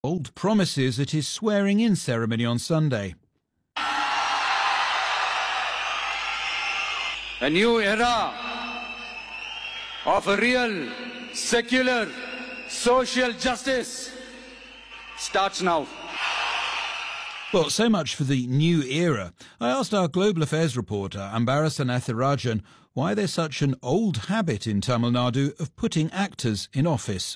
Bold promises at his swearing-in ceremony on Sunday. A new era of a real, secular, social justice starts now. Well, so much for the new era. I asked our global affairs reporter, Ambarasan Ethirajan, why there's such an old habit in Tamil Nadu of putting actors in office.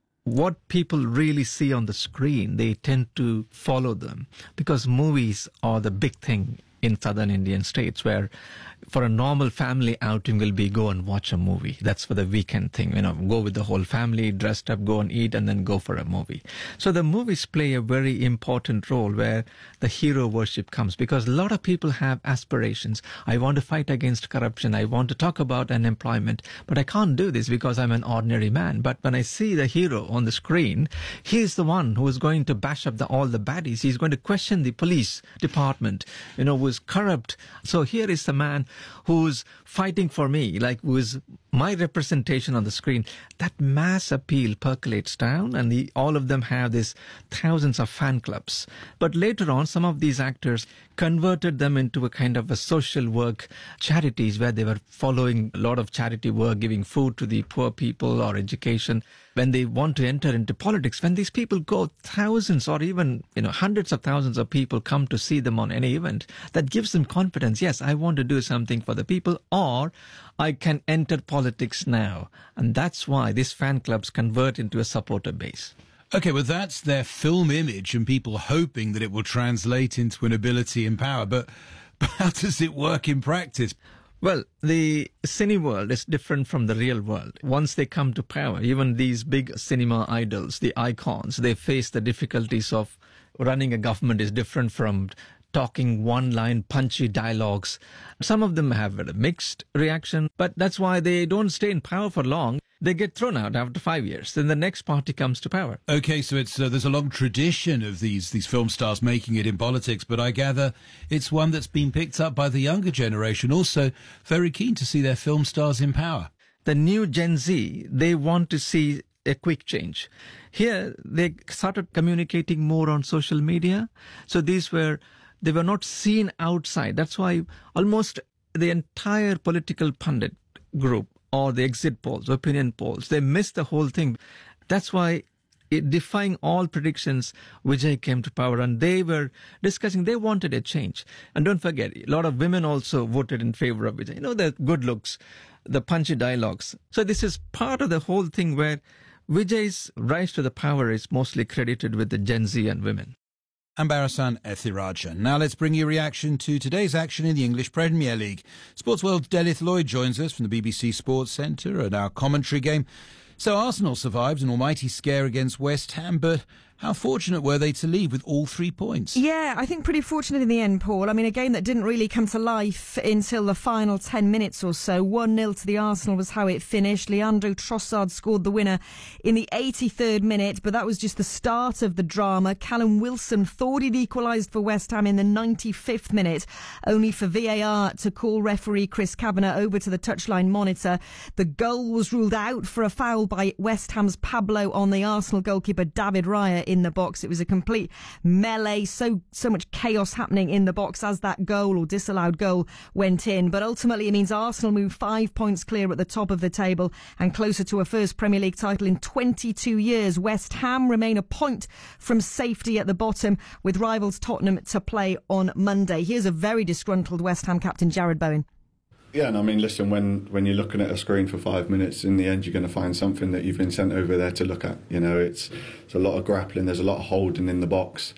What people really see on the screen, they tend to follow them because movies are the big thing in southern Indian states, where for a normal family outing will be go and watch a movie. That's for the weekend thing, go with the whole family, dressed up, go and eat, and then go for a movie. So the movies play a very important role where the hero worship comes, because a lot of people have aspirations. I want to fight against corruption. I want to talk about unemployment, but I can't do this because I'm an ordinary man. But when I see the hero on the screen, he's the one who is going to bash up all the baddies. He's going to question the police department, who is corrupt. So here is the man who's fighting for me, who is my representation on the screen. That mass appeal percolates down, and all of them have these thousands of fan clubs. But later on, some of these actors converted them into a kind of a social work charities, where they were following a lot of charity work, giving food to the poor people or education. When they want to enter into politics, when these people go, thousands or even hundreds of thousands of people come to see them on any event, that gives them confidence. Yes, I want to do something for the people, or I can enter politics now. And that's why these fan clubs convert into a supporter base. OK, well, that's their film image and people hoping that it will translate into an ability in power. But how does it work in practice? Well, the cine world is different from the real world. Once they come to power, even these big cinema idols, the icons, they face the difficulties of running a government is different from talking one-line punchy dialogues. Some of them have a mixed reaction, but that's why they don't stay in power for long. They get thrown out after 5 years. Then the next party comes to power. OK, so there's a long tradition of these film stars making it in politics, but I gather it's one that's been picked up by the younger generation, also very keen to see their film stars in power. The new Gen Z, they want to see a quick change. Here, they started communicating more on social media. So they were not seen outside. That's why almost the entire political pundit group, or the exit polls, opinion polls, they missed the whole thing. That's why, defying all predictions, Vijay came to power, and they were discussing, they wanted a change. And don't forget, a lot of women also voted in favor of Vijay. The good looks, the punchy dialogues. So this is part of the whole thing where Vijay's rise to the power is mostly credited with the Gen Z and women. Ambarasan Ethirajan. Now let's bring you a reaction to today's action in the English Premier League. Sports World Delith Lloyd joins us from the BBC Sports Centre at our commentary game. So Arsenal survived an almighty scare against West Ham, but how fortunate were they to leave with all 3 points? Yeah, I think pretty fortunate in the end, Paul. I mean, a game that didn't really come to life until the final 10 minutes or so. 1-0 to the Arsenal was how it finished. Leandro Trossard scored the winner in the 83rd minute, but that was just the start of the drama. Callum Wilson thought he'd equalised for West Ham in the 95th minute, only for VAR to call referee Chris Kavanagh over to the touchline monitor. The goal was ruled out for a foul by West Ham's Pablo on the Arsenal goalkeeper David Raya in the box. It was a complete melee, so much chaos happening in the box as that goal or disallowed goal went in. But ultimately it means Arsenal move 5 points clear at the top of the table and closer to a first Premier League title in 22 years. West Ham remain a point from safety at the bottom, with rivals Tottenham to play on Monday. Here's a very disgruntled West Ham captain, Jarrod Bowen. Yeah, and I mean, listen, when you're looking at a screen for 5 minutes, in the end you're going to find something that you've been sent over there to look at. It's a lot of grappling, there's a lot of holding in the box.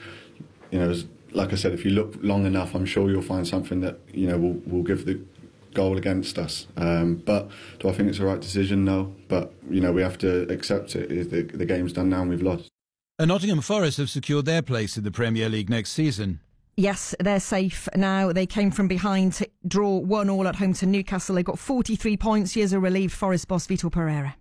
Like I said, if you look long enough, I'm sure you'll find something that will give the goal against us. But do I think it's the right decision? No. But we have to accept it. The game's done now and we've lost. And Nottingham Forest have secured their place in the Premier League next season. Yes, they're safe now. They came from behind to draw 1-1 at home to Newcastle. They got 43 points. Here's a relieved Forest boss, Vitor Pereira.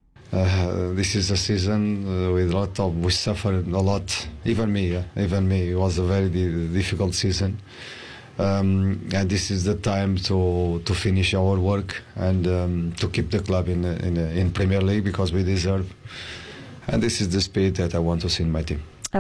This is a season we suffered a lot. Even me. It was a very difficult season. And this is the time to finish our work and to keep the club in Premier League, because we deserve. And this is the spirit that I want to see in my team.